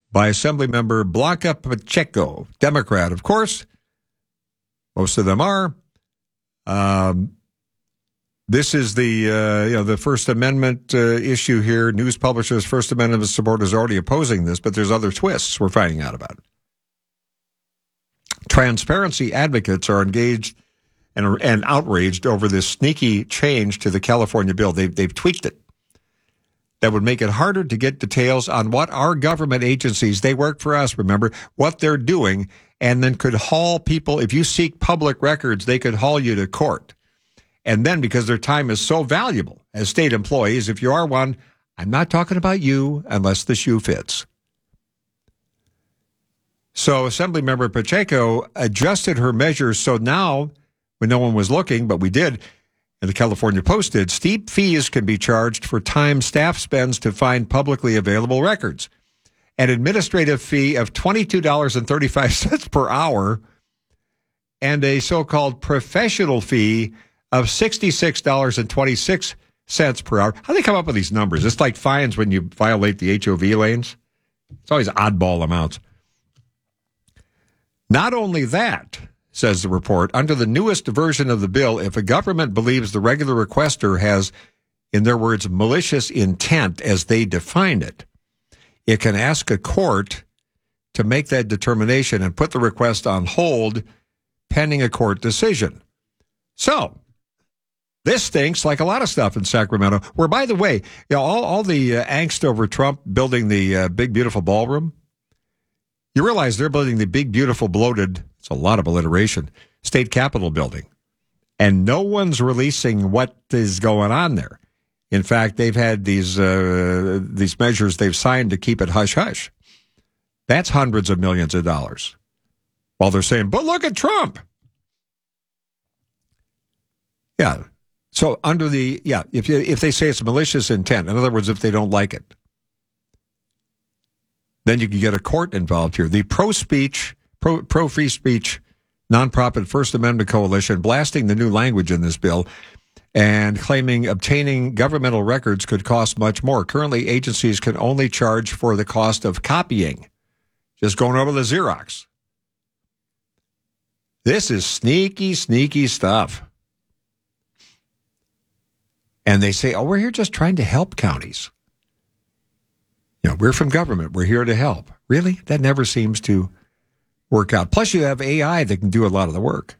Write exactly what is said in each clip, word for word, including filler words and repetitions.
by Assemblymember Blanca Pacheco, Democrat, of course. Most of them are. Um, this is the uh, you know the First Amendment uh, issue here. News publishers, First Amendment supporters already opposing this, but there's other twists we're finding out about. Transparency advocates are engaged and, and outraged over this sneaky change to the California bill. They've, they've tweaked it. That would make it harder to get details on what our government agencies, they work for us, remember, what they're doing, and then could haul people. If you seek public records, they could haul you to court. And then, because their time is so valuable as state employees, if you are one, I'm not talking about you unless the shoe fits. So Assemblymember Pacheco adjusted her measures so now, when no one was looking, but we did, and the California Post did, steep fees can be charged for time staff spends to find publicly available records. An administrative fee of twenty-two dollars and thirty-five cents per hour and a so-called professional fee of sixty-six dollars and twenty-six cents per hour. How do they come up with these numbers? It's like fines when you violate the H O V lanes. It's always oddball amounts. Not only that, says the report, under the newest version of the bill, if a government believes the regular requester has, in their words, malicious intent as they define it, it can ask a court to make that determination and put the request on hold pending a court decision. So, this stinks like a lot of stuff in Sacramento, where, by the way, you know, all, all the uh, angst over Trump building the uh, big, beautiful ballroom, you realize they're building the big, beautiful, bloated, it's a lot of alliteration, state capitol building. And no one's releasing what is going on there. In fact, they've had these uh, these measures they've signed to keep it hush-hush. That's hundreds of millions of dollars. While they're saying, but look at Trump. Yeah. So under the, yeah, if you, if they say it's malicious intent, in other words, if they don't like it, then you can get a court involved here. The pro-speech, pro, pro-free speech nonprofit First Amendment Coalition blasting the new language in this bill and claiming obtaining governmental records could cost much more. Currently, agencies can only charge for the cost of copying, just going over the Xerox. This is sneaky, sneaky stuff. And they say, oh, we're here just trying to help counties. You know, we're from government. We're here to help. Really? That never seems to work out. Plus, you have A I that can do a lot of the work.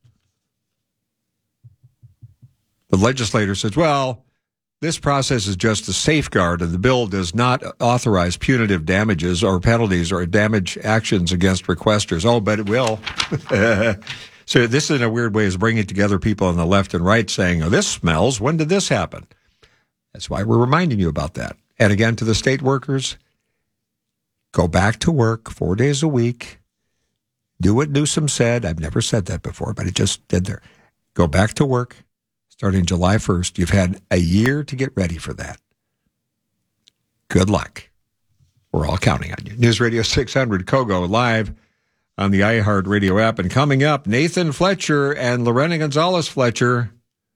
The legislator says, well, this process is just a safeguard, and the bill does not authorize punitive damages or penalties or damage actions against requesters. Oh, but it will. So this, in a weird way, is bringing together people on the left and right saying, oh, this smells. When did this happen? That's why we're reminding you about that. And again, to the state workers, go back to work four days a week. Do what Newsom said. I've never said that before, but it just did there. Go back to work starting July first. You've had a year to get ready for that. Good luck. We're all counting on you. News Radio six hundred, Kogo, live on the iHeartRadio app. And coming up, Nathan Fletcher and Lorena Gonzalez Fletcher.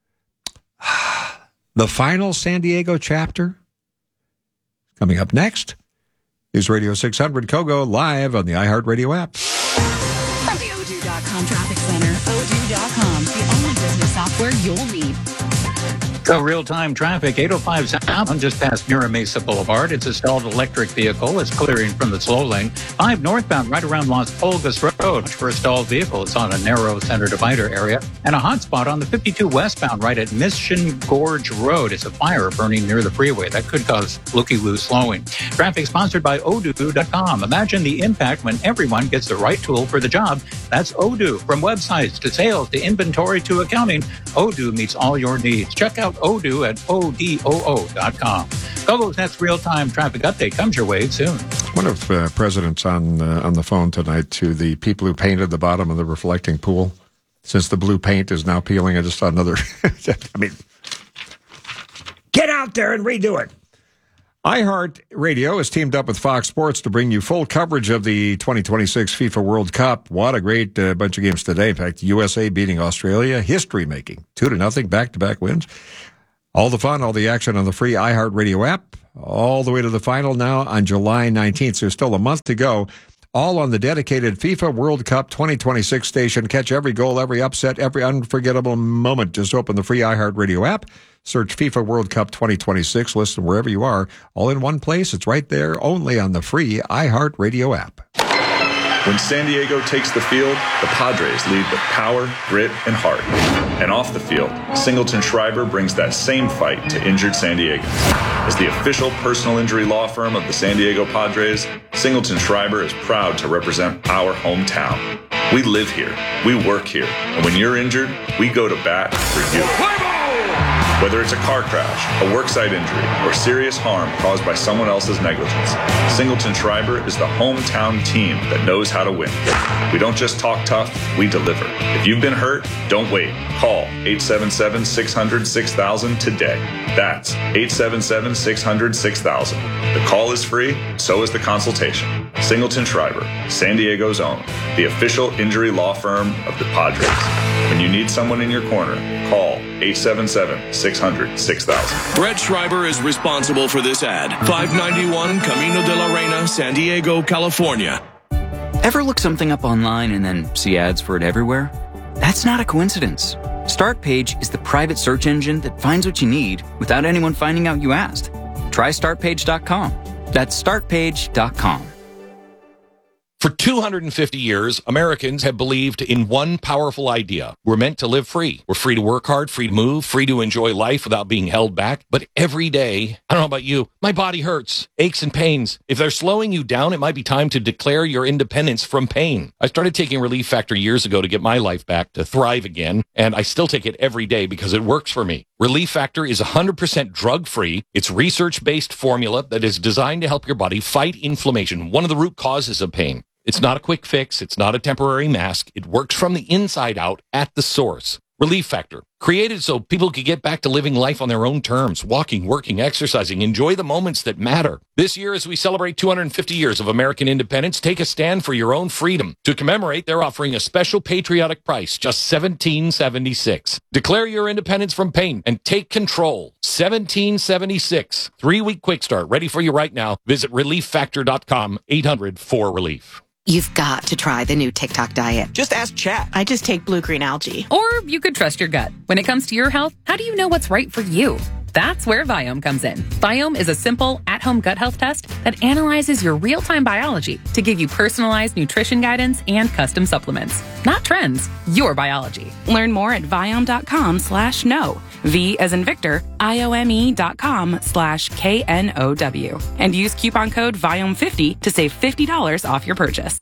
The final San Diego chapter. Coming up next, News Radio six hundred, Kogo, live on the iHeartRadio app. From the O D U dot com Traffic Center, O D U dot com, the only business software you'll need. So real-time traffic, eight oh five south, just past Mira Mesa Boulevard. It's a stalled electric vehicle. It's clearing from the slow lane. five northbound, right around Las Pulgas Road. For a stalled vehicle, it's on a narrow center divider area. And a hot spot on the fifty-two westbound, right at Mission Gorge Road. It's a fire burning near the freeway. That could cause looky-loo slowing. Traffic sponsored by O D U dot com. Imagine the impact when everyone gets the right tool for the job. That's Odoo. From websites to sales to inventory to accounting, Odoo meets all your needs. Check out Odoo at O D O O dot com. Kogo's next real-time traffic update comes your way soon. One of uh, presidents on uh, on the phone tonight to the people who painted the bottom of the reflecting pool. Since the blue paint is now peeling, I just saw another. I mean, get out there and redo it. iHeartRadio has teamed up with Fox Sports to bring you full coverage of the twenty twenty-six FIFA World Cup. What a great uh, bunch of games today. In fact, U S A beating Australia, history-making. Two to nothing, back-to-back wins. All the fun, all the action on the free iHeartRadio app, all the way to the final now on July nineteenth. So there's still a month to go. All on the dedicated FIFA World Cup twenty twenty-six station. Catch every goal, every upset, every unforgettable moment. Just open the free iHeartRadio app. Search FIFA World Cup twenty twenty-six. Listen wherever you are. All in one place. It's right there, only on the free iHeartRadio app. When San Diego takes the field, the Padres lead with power, grit, and heart. And off the field, Singleton Schreiber brings that same fight to injured San Diegans. As the official personal injury law firm of the San Diego Padres, Singleton Schreiber is proud to represent our hometown. We live here, we work here, and when you're injured, we go to bat for you. Whether it's a car crash, a worksite injury, or serious harm caused by someone else's negligence, Singleton Schreiber is the hometown team that knows how to win. We don't just talk tough, we deliver. If you've been hurt, don't wait. Call eight seven seven, six hundred, six thousand today. That's eight seven seven, six hundred, six thousand. The call is free, so is the consultation. Singleton Schreiber, San Diego's own, the official injury law firm of the Padres. When you need someone in your corner, call eight seven seven, six hundred, six thousand. Brett Schreiber is responsible for this ad. five ninety-one Camino de la Reina, San Diego, California. Ever look something up online and then see ads for it everywhere? That's not a coincidence. StartPage is the private search engine that finds what you need without anyone finding out you asked. Try start page dot com. That's start page dot com. For two hundred fifty years, Americans have believed in one powerful idea. We're meant to live free. We're free to work hard, free to move, free to enjoy life without being held back. But every day, I don't know about you, my body hurts, aches and pains. If they're slowing you down, it might be time to declare your independence from pain. I started taking Relief Factor years ago to get my life back, to thrive again, and I still take it every day because it works for me. Relief Factor is one hundred percent drug-free. It's research-based formula that is designed to help your body fight inflammation, one of the root causes of pain. It's not a quick fix. It's not a temporary mask. It works from the inside out at the source. Relief Factor, created so people could get back to living life on their own terms, walking, working, exercising, enjoy the moments that matter. This year, as we celebrate two hundred fifty years of American independence, take a stand for your own freedom. To commemorate, they're offering a special patriotic price, just seventeen seventy-six. Declare your independence from pain and take control. seventeen seventy-six. Three-week quick start, ready for you right now. Visit relief factor dot com, eight hundred four relief. You've got to try the new TikTok diet. Just ask Chat. I just take blue-green algae. Or you could trust your gut. When it comes to your health, how do you know what's right for you? That's where Viome comes in. Viome is a simple, at-home gut health test that analyzes your real-time biology to give you personalized nutrition guidance and custom supplements. Not trends, your biology. Learn more at Viome.com slash no. V as in Victor, I-O-M-E dot com slash K N O W. And use coupon code Viome fifty to save fifty dollars off your purchase.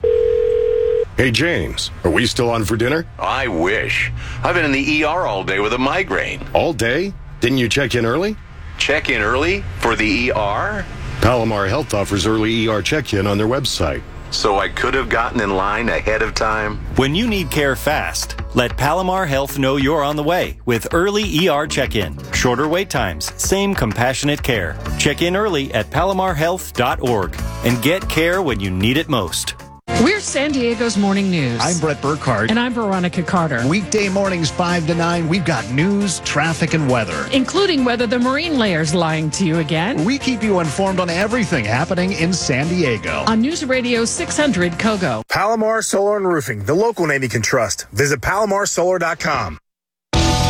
Hey, James, are we still on for dinner? I wish. I've been in the E R all day with a migraine. All day? Didn't you check in early? Check in early? For the E R? Palomar Health offers early E R check-in on their website. So I could have gotten in line ahead of time? When you need care fast, let Palomar Health know you're on the way with early E R check-in. Shorter wait times, same compassionate care. Check in early at palomar health dot org and get care when you need it most. We're San Diego's Morning News. I'm Brett Burkhardt. And I'm Veronica Carter. Weekday mornings five to nine, we've got news, traffic, and weather. Including whether the Marine Layer's lying to you again. We keep you informed on everything happening in San Diego. On News Radio six hundred Kogo. Palomar Solar and Roofing, the local name you can trust. Visit palomar solar dot com.